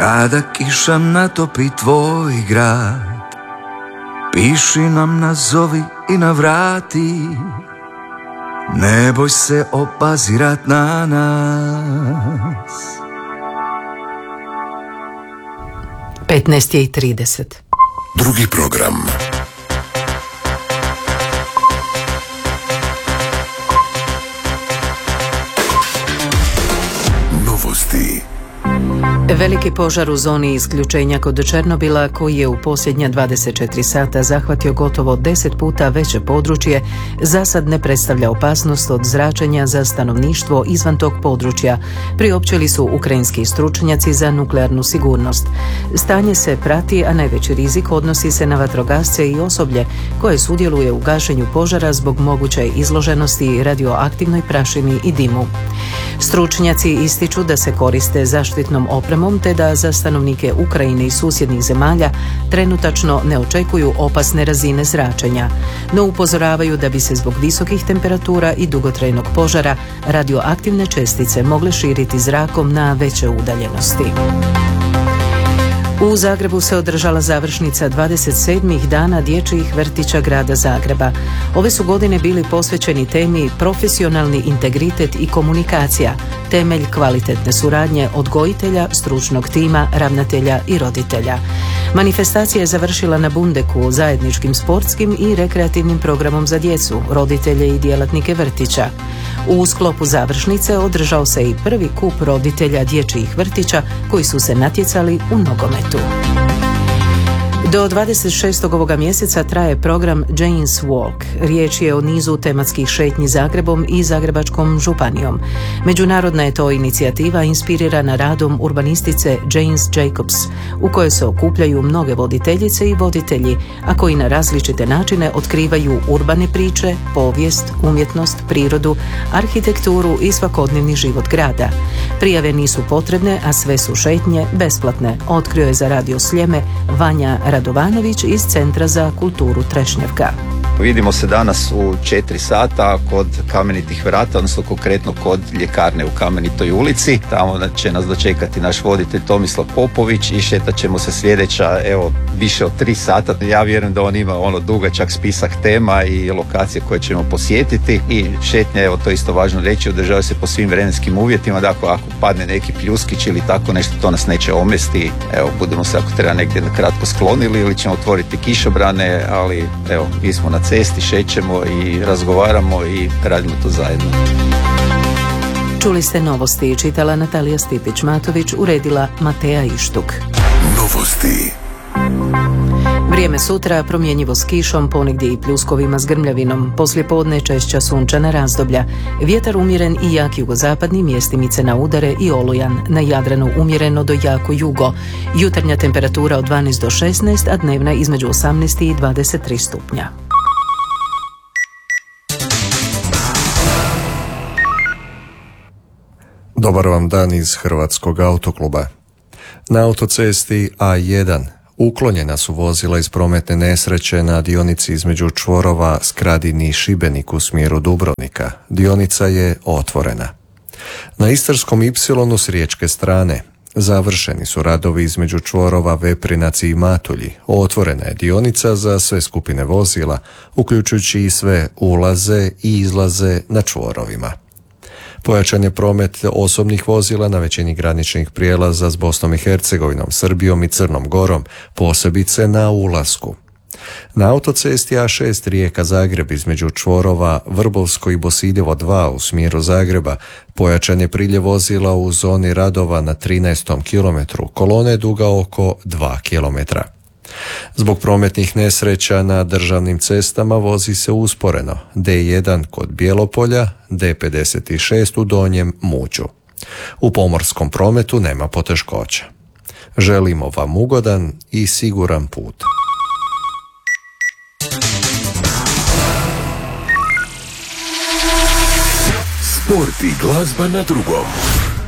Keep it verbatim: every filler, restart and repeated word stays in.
Kada kiša natopi tvoj grad, piši nam, nazovi i navrati, ne boj se obazirat na nas. petnaest je i trideset. Drugi program. Novosti. Veliki požar u zoni isključenja kod Černobila, koji je u posljednja dvadeset četiri sata zahvatio gotovo deset puta veće područje, za sad ne predstavlja opasnost od zračenja za stanovništvo izvan tog područja, priopćili su ukrajinski stručnjaci za nuklearnu sigurnost. Stanje se prati, a najveći rizik odnosi se na vatrogasce i osoblje koje sudjeluje u gašenju požara zbog moguće izloženosti radioaktivnoj prašini i dimu. Stručnjaci ističu da se koriste zaštitnom opremom te da za stanovnike Ukrajine i susjednih zemalja trenutačno ne očekuju opasne razine zračenja, no upozoravaju da bi se zbog visokih temperatura i dugotrajnog požara radioaktivne čestice mogle širiti zrakom na veće udaljenosti. U Zagrebu se održala završnica dvadeset sedmih dana dječjih vrtića grada Zagreba. Ove su godine bili posvećeni temi profesionalni integritet i komunikacija, temelj kvalitetne suradnje odgojitelja, stručnog tima, ravnatelja i roditelja. Manifestacija je završila na Bundeku zajedničkim sportskim i rekreativnim programom za djecu, roditelje i djelatnike vrtića. U sklopu završnice održao se i prvi kup roditelja dječjih vrtića koji su se natjecali u nogometu. Do dvadeset šestog ovoga mjeseca traje program Jane's Walk. Riječ je o nizu tematskih šetnji Zagrebom i Zagrebačkom županijom. Međunarodna je to inicijativa inspirirana radom urbanistice Janes Jacobs, u kojoj se okupljaju mnoge voditeljice i voditelji, a koji na različite načine otkrivaju urbane priče, povijest, umjetnost, prirodu, arhitekturu i svakodnevni život grada. Prijave nisu potrebne, a sve su šetnje besplatne, otkrio je za Radio Sljeme Vanja Radovanović iz Centra za kulturu Trešnjevka. Vidimo se danas u četiri sata kod Kamenitih vrata, odnosno konkretno kod ljekarne u Kamenitoj ulici. Tamo će nas dočekati naš voditelj Tomislav Popović i šetat ćemo se sljedeća, evo, više od tri sata. Ja vjerujem da on ima ono dugačak spisak tema i lokacije koje ćemo posjetiti i šetnja, evo to isto važno reći, održava se po svim vremenskim uvjetima, dakle ako padne neki pljuskić ili tako nešto, to nas neće omesti. Evo, budemo se ako treba negdje kratko sklonili ili ćemo otvoriti kišobrane, ali evo, mi smo na cesti, šećemo i razgovaramo i radimo to zajedno. Čuli ste novosti, čitala Natalija Stipić-Matović, uredila Mateja Ištuk. Novosti. Vrijeme sutra promjenjivo s kišom, ponegdje i pljuskovima s grmljavinom. Poslijepodne češća sunčana razdoblja. Vjetar umjeren i jak jugozapadni, mjestimice na udare i olujan. Na Jadranu umjereno do jako jugo. Jutarnja temperatura od dvanaest do šesnaest, a dnevna između osamnaest i dvadeset tri stupnja. Dobar vam dan iz Hrvatskog autokluba. Na autocesti A jedan uklonjena su vozila iz prometne nesreće na dionici između čvorova Skradin i Šibenik u smjeru Dubrovnika. Dionica je otvorena. Na Istarskom Ipsilonu s riječke strane završeni su radovi između čvorova Veprinac i Matulji. Otvorena je dionica za sve skupine vozila, uključujući i sve ulaze i izlaze na čvorovima. Pojačan je promet osobnih vozila na većini graničnih prijelaza s Bosnom i Hercegovinom, Srbijom i Crnom Gorom, posebice na ulasku. Na autocesti A šest Rijeka-Zagreb između čvorova Vrbovsko i Bosiljevo dva u smjeru Zagreba pojačan je priljev vozila u zoni radova na trinaestom kilometru, kolona je duga oko dva kilometra. Zbog prometnih nesreća na državnim cestama vozi se usporeno D jedan kod Bjelopolja, D pedeset šest u Donjem Muću. U pomorskom prometu nema poteškoća. Želimo vam ugodan i siguran put. Sport i glazba na drugom.